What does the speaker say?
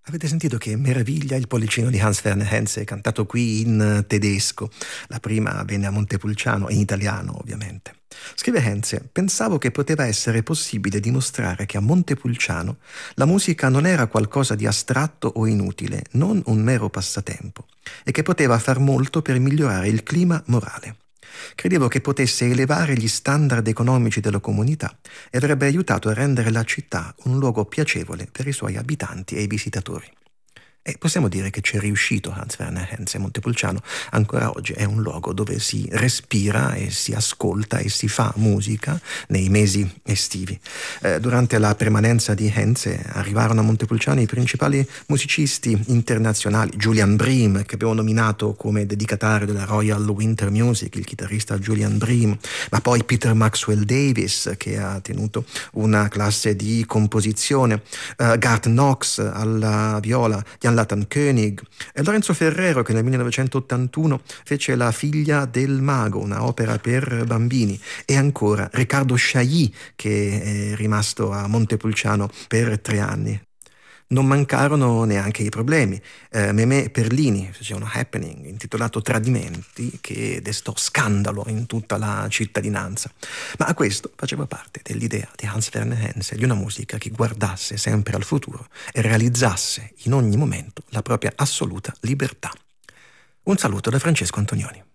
Avete sentito che meraviglia il Pollicino di Hans Werner Henze, cantato qui in tedesco. La prima venne a Montepulciano, in italiano ovviamente. Scrive Henze: pensavo che poteva essere possibile dimostrare che a Montepulciano la musica non era qualcosa di astratto o inutile, non un mero passatempo, e che poteva far molto per migliorare il clima morale. Credevo che potesse elevare gli standard economici della comunità e avrebbe aiutato a rendere la città un luogo piacevole per i suoi abitanti e i visitatori. E possiamo dire che ci è riuscito Hans Werner Henze. Montepulciano ancora oggi è un luogo dove si respira e si ascolta e si fa musica nei mesi estivi. Durante la permanenza di Henze arrivarono a Montepulciano i principali musicisti internazionali: Julian Bream, che abbiamo nominato come dedicatario della Royal Winter Music, il chitarrista Julian Bream, ma poi Peter Maxwell Davies, che ha tenuto una classe di composizione, Garth Knox alla viola, Jan Latan König, e Lorenzo Ferrero, che nel 1981 fece La figlia del mago, una opera per bambini, e ancora Riccardo Chailly, che è rimasto a Montepulciano per 3 anni. Non mancarono neanche i problemi. Memè Perlini fece un happening intitolato Tradimenti, che destò scandalo in tutta la cittadinanza. Ma questo faceva parte dell'idea di Hans Werner Henze di una musica che guardasse sempre al futuro e realizzasse in ogni momento la propria assoluta libertà. Un saluto da Francesco Antonioni.